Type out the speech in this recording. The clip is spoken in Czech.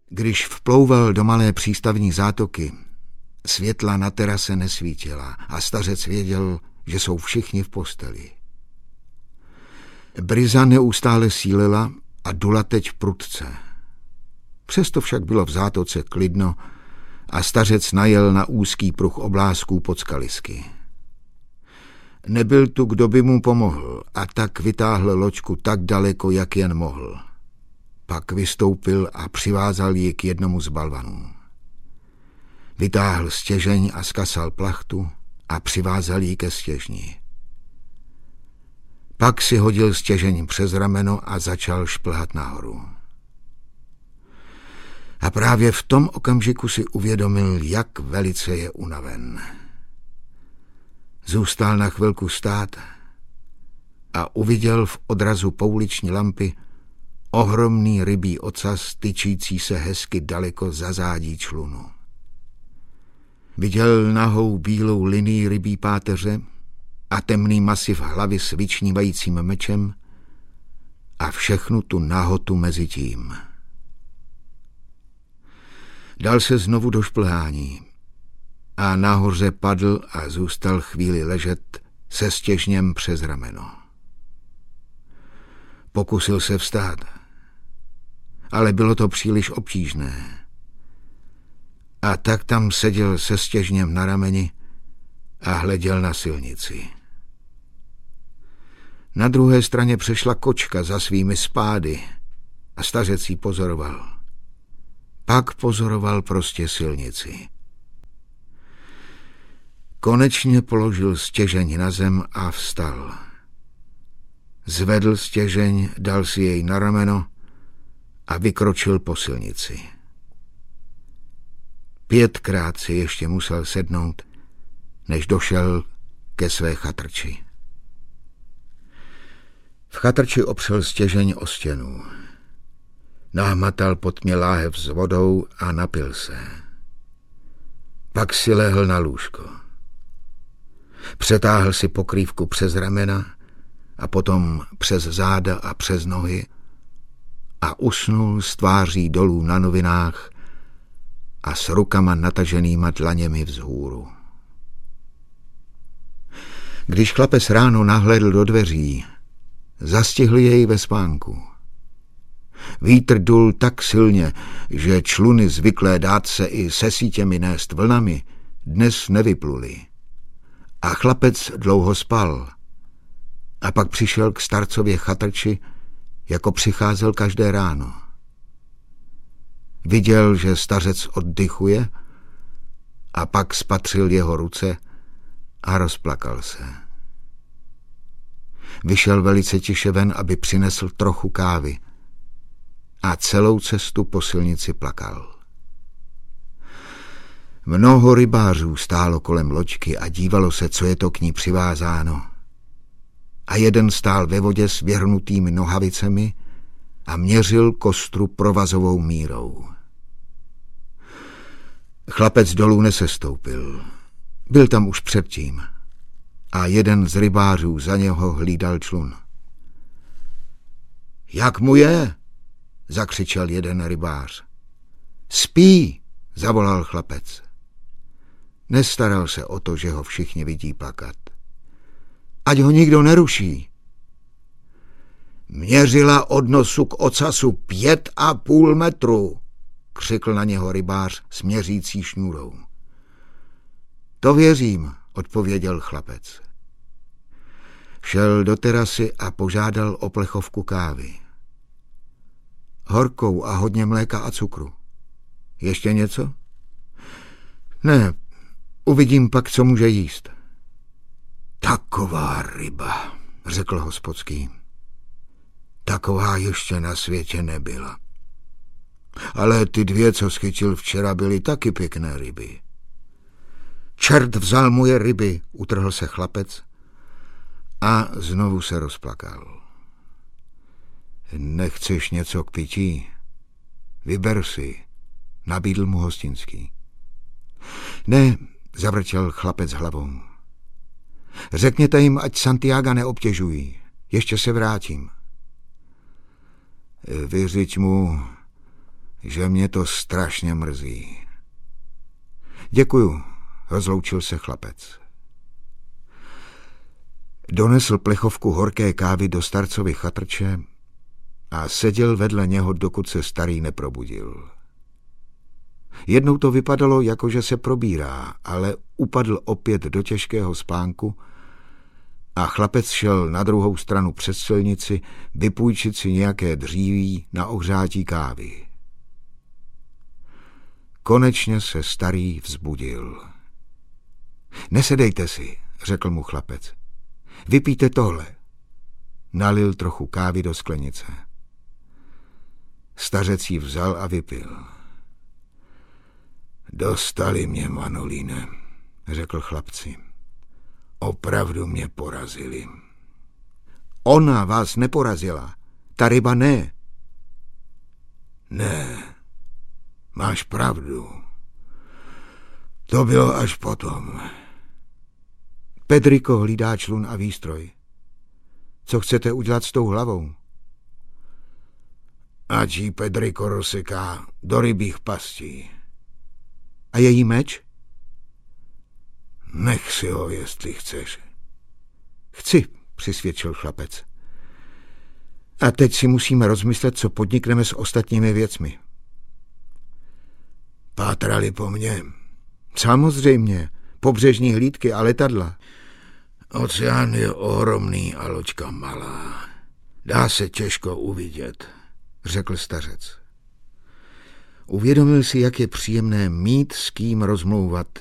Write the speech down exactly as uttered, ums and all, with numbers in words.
Když vplouval do malé přístavní zátoky, světla na terase nesvítila a stařec věděl, že jsou všichni v posteli. Bryza neustále sílila a dula teď prudce. Přesto však bylo v zátoce klidno a stařec najel na úzký pruh oblázků pod skalisky. Nebyl tu, kdo by mu pomohl, a tak vytáhl loďku tak daleko, jak jen mohl. Pak vystoupil a přivázal ji k jednomu z balvanů. Vytáhl stěžeň a skasal plachtu a přivázal ji ke stěžni. Pak si hodil stěžeň přes rameno a začal šplhat nahoru. A právě v tom okamžiku si uvědomil, jak velice je unaven. Zůstal na chvilku stát a uviděl v odrazu pouliční lampy ohromný rybí ocas tyčící se hezky daleko za zádí člunu. Viděl nahou bílou linii rybí páteře a temný masiv hlavy s vyčnívajícím mečem a všechnu tu nahotu mezi tím. Dal se znovu do šplhání a nahoře padl a zůstal chvíli ležet se stěžněm přes rameno. Pokusil se vstát, ale bylo to příliš obtížné. A tak tam seděl se stěžněm na rameni a hleděl na silnici. Na druhé straně přešla kočka za svými spády a stařec jí pozoroval. Pak pozoroval prostě silnici. Konečně položil stěžeň na zem a vstal. Zvedl stěžeň, dal si jej na rameno a vykročil po silnici. Pětkrát si ještě musel sednout, než došel ke své chatrči. V chatrči opřel stěžeň o stěnu. Nahmatal pod tmě láhev s vodou a napil se. Pak si lehl na lůžko. Přetáhl si pokrývku přes ramena a potom přes záda a přes nohy a usnul s tváří dolů na novinách a s rukama nataženýma dlaněmi vzhůru. Když chlapec ráno nahlédl do dveří, zastihl jej ve spánku. Vítr dul tak silně, že čluny zvyklé dát se i se sítěmi nést vlnami dnes nevypluly. A chlapec dlouho spal. A pak přišel k starcově chatrči, jako přicházel každé ráno. Viděl, že stařec oddychuje, a pak spatřil jeho ruce a rozplakal se. Vyšel velice tiše ven, aby přinesl trochu kávy, a celou cestu po silnici plakal. Mnoho rybářů stálo kolem loďky a dívalo se, co je to k ní přivázáno. A jeden stál ve vodě s věhrnutými nohavicemi a měřil kostru provazovou mírou. Chlapec dolů nesestoupil. Byl tam už předtím a jeden z rybářů za něho hlídal člun. Jak mu je? Zakřičel jeden rybář. Spí, zavolal chlapec. Nestaral se o to, že ho všichni vidí plakat. Ať ho nikdo neruší. Měřila od nosu k ocasu pět a půl metru, křikl na něho rybář s měřící šňůrou. To věřím, odpověděl chlapec. Šel do terasy a požádal o plechovku kávy. Horkou a hodně mléka a cukru. Ještě něco? Ne, uvidím pak, co může jíst. Taková ryba, řekl hospodský. Taková ještě na světě nebyla. Ale ty dvě, co schytil včera, byly taky pěkné ryby. Čert vzal moje ryby, utrhl se chlapec a znovu se rozplakal. Nechceš něco k pití? Vyber si, nabídl mu hostinský. Ne, zavrtěl chlapec hlavou. Řekněte jim, ať Santiaga neobtěžují. Ještě se vrátím. Vyřiď mu, že mě to strašně mrzí. Děkuju, rozloučil se chlapec. Donesl plechovku horké kávy do starcovy chatrče a seděl vedle něho, dokud se starý neprobudil. Jednou to vypadalo, jako že se probírá, ale upadl opět do těžkého spánku a chlapec šel na druhou stranu přes silnici vypůjčit si nějaké dříví na ohřátí kávy. Konečně se starý vzbudil. Nesedejte si, řekl mu chlapec. Vypijte tohle. Nalil trochu kávy do sklenice. Stařec ji vzal a vypil. Dostali mě, Manolíne, řekl chlapci. Opravdu mě porazili. Ona vás neporazila, ta ryba ne. Ne, máš pravdu. To bylo až potom. Pedrico hlídá člun a výstroj. Co chcete udělat s tou hlavou? Ať jí Pedrico rozseká do rybích pastí. A její meč? Nech si ho, jestli chceš. Chci, přisvědčil chlapec. A teď si musíme rozmyslet, co podnikneme s ostatními věcmi. Pátrali po mně? Samozřejmě, pobřežní hlídky a letadla. Oceán je ohromný a loďka malá. Dá se těžko uvidět, řekl stařec. Uvědomil si, jak je příjemné mít s kým rozmlouvat